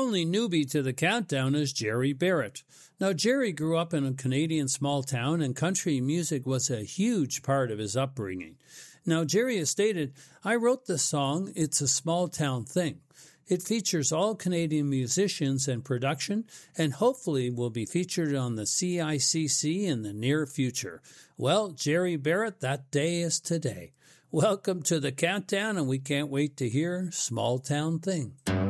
only newbie to the countdown is Jerry Barrett. Now, Jerry grew up in a Canadian small town, and country music was a huge part of his upbringing. Now, Jerry has stated, I wrote the song, It's a Small Town Thing. It features all Canadian musicians and production, and hopefully will be featured on the CICC in the near future. Well, Jerry Barrett, that day is today. Welcome to the countdown, and we can't wait to hear Small Town Thing.